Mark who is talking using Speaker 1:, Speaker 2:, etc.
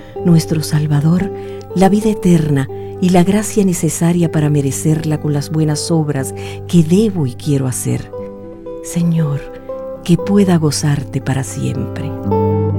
Speaker 1: nuestro Salvador, la vida eterna y la gracia necesaria para merecerla con las buenas obras que debo y quiero hacer. Señor, que pueda gozarte para siempre.